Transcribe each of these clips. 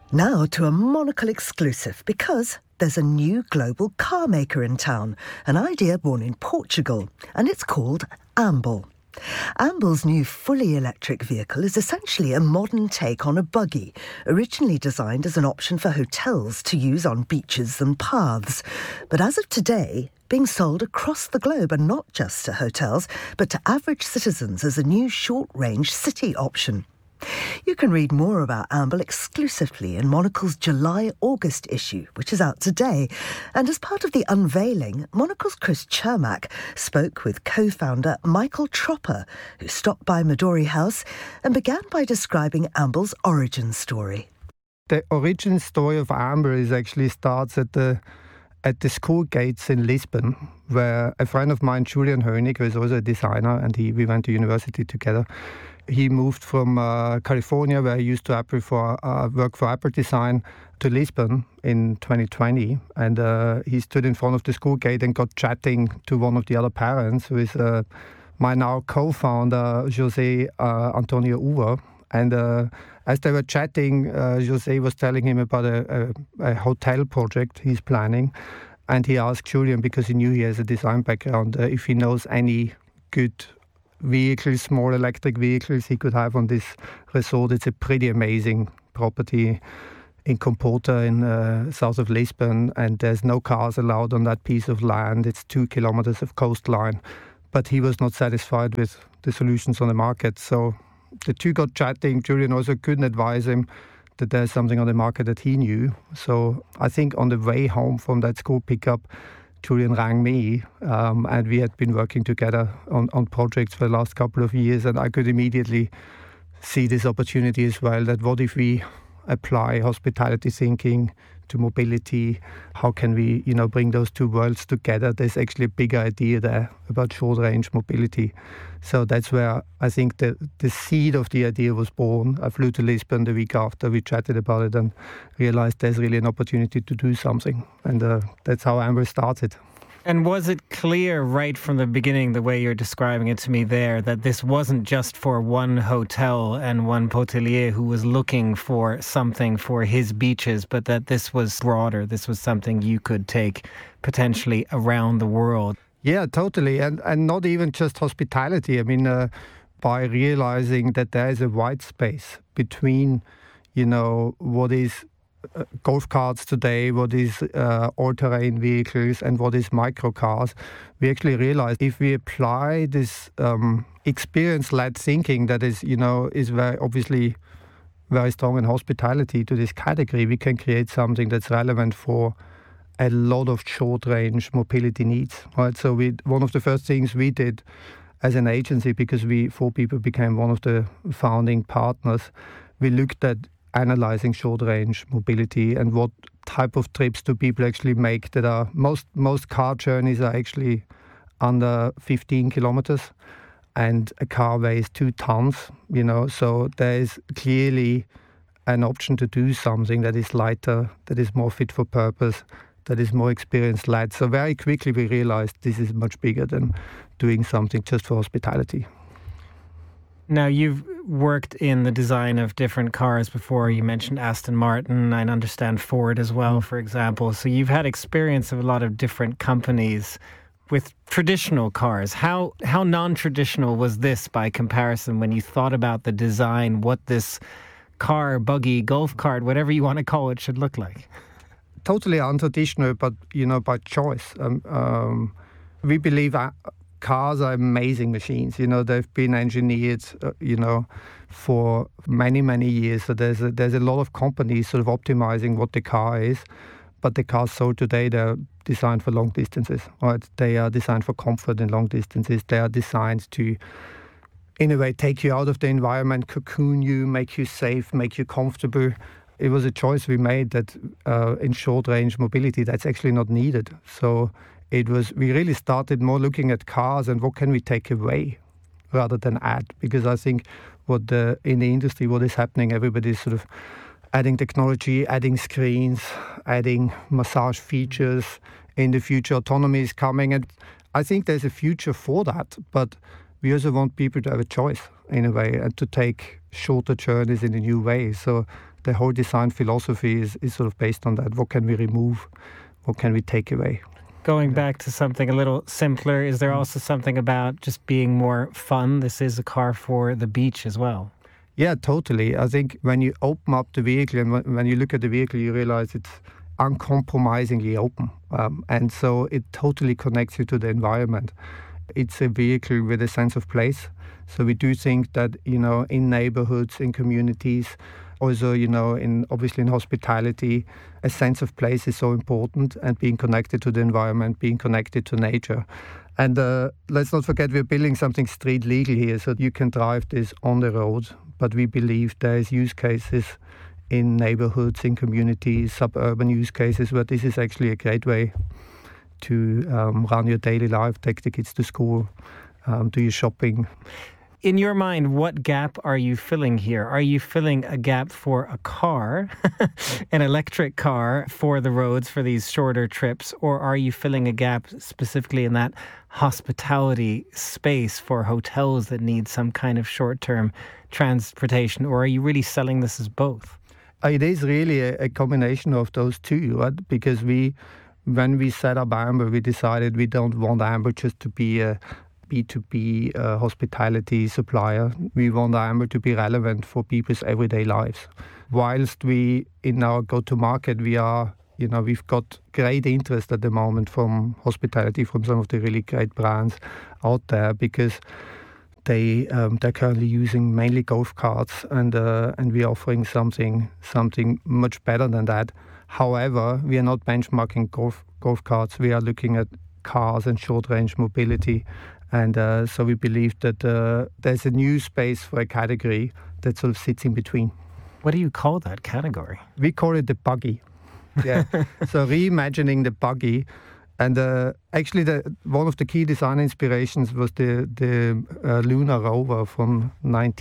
Now to a Monocle exclusive, because there's a new global car maker in town, an idea born in Portugal, and it's called Amble. Amble's new fully electric vehicle is essentially a modern take on a buggy, originally designed as an option for hotels to use on beaches and paths. But as of today, being sold across the globe, and not just to hotels, but to average citizens as a new short-range city option. You can read more about Amble exclusively in Monocle's July-August issue, which is out today. And as part of the unveiling, Monocle's Chris Chermak spoke with co-founder Michael Tropper, who stopped by Midori House and began by describing Amble's origin story. The origin story of Amble actually starts at the school gates in Lisbon, where a friend of mine, Julian Hönig, who is also a designer, and we went to university together. He moved from California, where he used to work for Apple Design, to Lisbon in 2020. And he stood in front of the school gate and got chatting to one of the other parents, who is my now co-founder, José Antonio Uva. And as they were chatting, José was telling him about a hotel project he's planning. And he asked Julian, because he knew he has a design background, if he knows any good vehicles, small electric vehicles he could have on this resort. It's a pretty amazing property in Comporta in south of Lisbon, and there's no cars allowed on that piece of land. It's 2 kilometers of coastline. But he was not satisfied with the solutions on the market. So the two got chatting. Julian also couldn't advise him that there's something on the market that he knew. So I think on the way home from that school pickup, Julian rang me, and we had been working together on projects for the last couple of years, and I could immediately see this opportunity as well, that what if we apply hospitality thinking to mobility? How can we, bring those two worlds together? There's actually a bigger idea there about short-range mobility. So that's where I think the seed of the idea was born. I flew to Lisbon the week after, we chatted about it and realized there's really an opportunity to do something. And that's how Amble started. And was it clear right from the beginning, the way you're describing it to me there, that this wasn't just for one hotel and one hotelier who was looking for something for his beaches, but that this was broader, this was something you could take potentially around the world? Yeah, totally. And not even just hospitality. I mean, by realizing that there is a white space between, what is golf carts today, what is all-terrain vehicles, and what is microcars, we actually realized if we apply this experience-led thinking that is very obviously very strong in hospitality to this category, we can create something that's relevant for a lot of short-range mobility needs. Right. So one of the first things we did as an agency, because we 4People became one of the founding partners, we looked at analyzing short-range mobility and what type of trips do people actually make that are most car journeys are actually under 15 kilometers, and a car weighs 2 tons, so there is clearly an option to do something that is lighter, that is more fit for purpose, that is more experience-led. So very quickly we realized this is much bigger than doing something just for hospitality. Now, you've worked in the design of different cars before. You mentioned Aston Martin. I understand Ford as well, for example. So you've had experience of a lot of different companies with traditional cars. How non-traditional was this by comparison when you thought about the design, what this car, buggy, golf cart, whatever you want to call it, should look like? Totally untraditional, but, by choice. We believe cars are amazing machines. They've been engineered, for many, many years. So there's a lot of companies sort of optimizing what the car is. But the cars sold today, they're designed for long distances, right? They are designed for comfort in long distances. They are designed to, in a way, take you out of the environment, cocoon you, make you safe, make you comfortable. It was a choice we made that in short-range mobility, that's actually not needed. So we really started more looking at cars and what can we take away rather than add. Because I think in the industry, what is happening, everybody's sort of adding technology, adding screens, adding massage features. In the future, autonomy is coming. And I think there's a future for that. But we also want people to have a choice in a way and to take shorter journeys in a new way. So the whole design philosophy is sort of based on that. What can we remove? What can we take away? Going back to something a little simpler, is there also something about just being more fun? This is a car for the beach as well. Yeah, totally. I think when you open up the vehicle and when you look at the vehicle, you realize it's uncompromisingly open. And so it totally connects you to the environment. It's a vehicle with a sense of place. So we do think that, in neighborhoods, in communities, also, obviously in hospitality, a sense of place is so important, and being connected to the environment, being connected to nature. And let's not forget, we're building something street legal here, so you can drive this on the road. But we believe there is use cases in neighborhoods, in communities, suburban use cases, where this is actually a great way to run your daily life, take the kids to school, do your shopping. In your mind, what gap are you filling here? Are you filling a gap for a car, an electric car for the roads for these shorter trips, or are you filling a gap specifically in that hospitality space for hotels that need some kind of short-term transportation, or are you really selling this as both? It is really a combination of those two, right? Because when we set up Amber, we decided we don't want Amber just to be a B2B hospitality supplier. We want Amber to be relevant for people's everyday lives. Whilst we, in our go-to-market, we've got great interest at the moment from hospitality, from some of the really great brands out there, because they're currently using mainly golf carts, and we're offering something much better than that. However, we are not benchmarking golf carts. We are looking at cars and short-range mobility. And so we believe that there's a new space for a category that sort of sits in between. What do you call that category? We call it the buggy. Yeah. So reimagining the buggy. And actually, one of the key design inspirations was the lunar rover from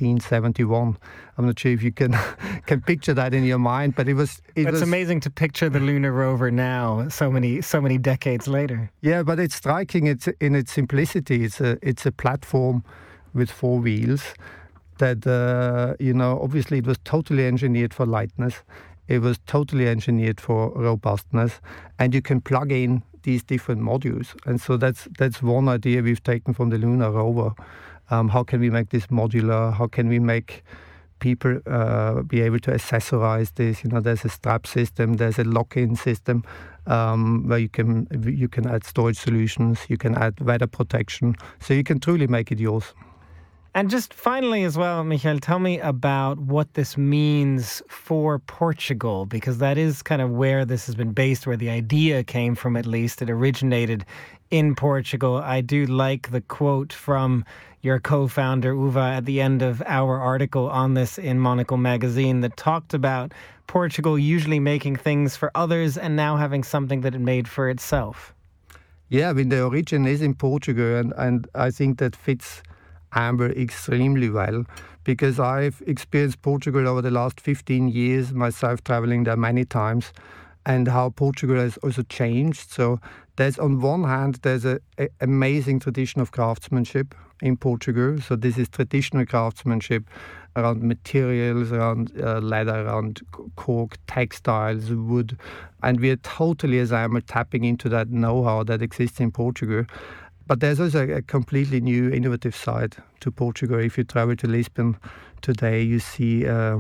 1971. I'm not sure if you can picture that in your mind, but it's amazing to picture the lunar rover now, so many decades later. Yeah, but it's striking. It's in its simplicity. It's a platform with 4 wheels that obviously it was totally engineered for lightness. It was totally engineered for robustness, and you can plug in these different modules. And so that's one idea we've taken from the lunar rover. How can we make this modular? How can we make people be able to accessorize this? There's a strap system, there's a lock-in system where you can add storage solutions, you can add weather protection, so you can truly make it yours. And just finally as well, Michael, tell me about what this means for Portugal, because that is kind of where this has been based, where the idea came from, at least. It originated in Portugal. I do like the quote from your co-founder, Uva, at the end of our article on this in Monocle magazine that talked about Portugal usually making things for others and now having something that it made for itself. Yeah, I mean, the origin is in Portugal, and I think that fits Amber extremely well, because I've experienced Portugal over the last 15 years, myself traveling there many times, and how Portugal has also changed. So there's, on one hand, there's an amazing tradition of craftsmanship in Portugal. So this is traditional craftsmanship around materials, around leather, around cork, textiles, wood. And we are totally, as Amber, tapping into that know-how that exists in Portugal. But there's also a completely new, innovative side to Portugal. If you travel to Lisbon today, you see, a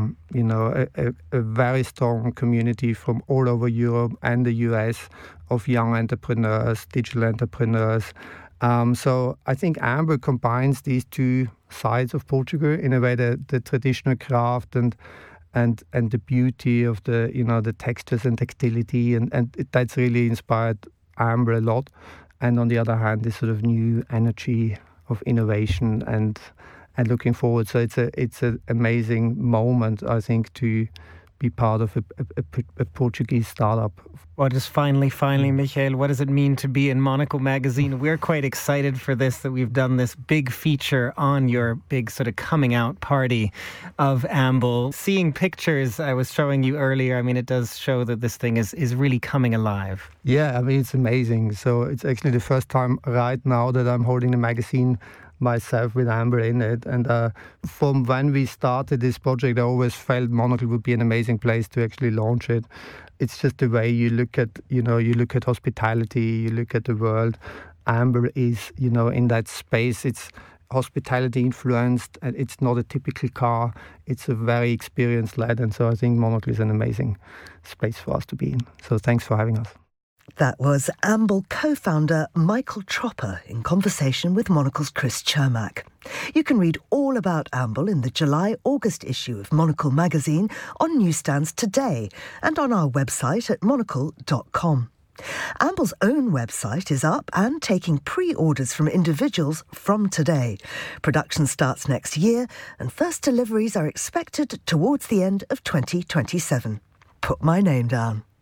very strong community from all over Europe and the US of young entrepreneurs, digital entrepreneurs. So I think Amber combines these two sides of Portugal in a way, the traditional craft and the beauty of the textures and textility, and that's really inspired Amber a lot. And on the other hand, this sort of new energy of innovation and looking forward. So it's an amazing moment, I think, to be part of a Portuguese startup. What is finally, Michael, what does it mean to be in Monocle magazine? We're quite excited for this, that we've done this big feature on your big sort of coming out party of Amble. Seeing pictures I was showing you earlier, I mean, it does show that this thing is really coming alive. Yeah, I mean, it's amazing. So it's actually the first time right now that I'm holding the magazine myself with Amber in it. And from when we started this project, I always felt Monocle would be an amazing place to actually launch it. It's just the way you look at, you look at hospitality, you look at the world. Amber is, in that space. It's hospitality influenced, and it's not a typical car. It's a very experienced lad, and so I think Monocle is an amazing space for us to be in. So thanks for having us. That was Amble co-founder Michael Tropper in conversation with Monocle's Chris Cermak. You can read all about Amble in the July-August issue of Monocle magazine on newsstands today and on our website at monocle.com. Amble's own website is up and taking pre-orders from individuals from today. Production starts next year and first deliveries are expected towards the end of 2027. Put my name down.